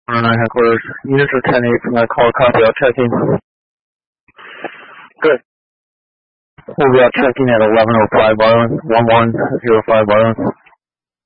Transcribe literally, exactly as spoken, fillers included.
nine headquarters. Units are ten eight from that call. Copy out checking. Good. We'll be out checking at eleven oh five Barlin. one one oh five Barlin.